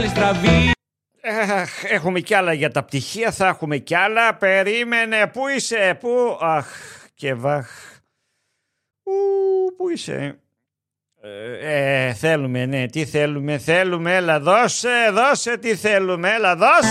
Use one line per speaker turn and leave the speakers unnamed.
άλλη στραβή.
Έχουμε κι άλλα για τα πτυχία, θα έχουμε κι άλλα. Περίμενε, πού είσαι, πού, αχ και βαχ. Πού είσαι. Θέλουμε, ναι, τι θέλουμε, έλα δώσε τι θέλουμε, έλα δώσε.